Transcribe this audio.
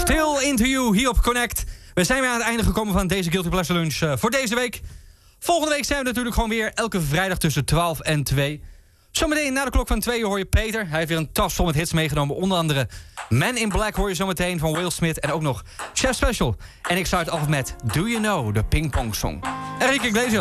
Still Into You hier op Connect. We zijn weer aan het einde gekomen van deze Guilty Pleasure Lunch voor deze week. Volgende week zijn we natuurlijk gewoon weer elke vrijdag tussen 12 en 2. Zometeen na de klok van 2 hoor je Peter. Hij heeft weer een tas vol met hits meegenomen. Onder andere Man in Black hoor je zometeen van Will Smith. En ook nog Chef Special. En ik start af met Do You Know, de Ping Pong Song. Enrique Iglesias.